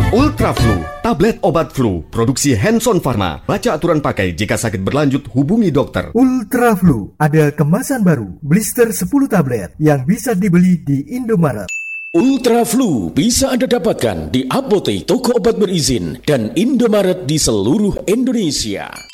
Ultra Flu, tablet obat flu, produksi Hanson Pharma. Baca aturan pakai, jika sakit berlanjut hubungi dokter. Ultra Flu, ada kemasan baru, blister 10 tablet yang bisa dibeli di Indomaret. Ultra Flu bisa Anda dapatkan di apotek, toko obat berizin, dan Indomaret di seluruh Indonesia.